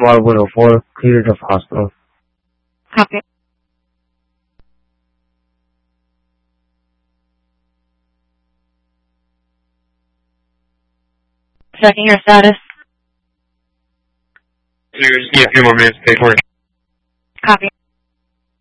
Ward 104, cleared of hospital. Copy. Checking your status. Just give me a few more minutes to pay for it. Copy.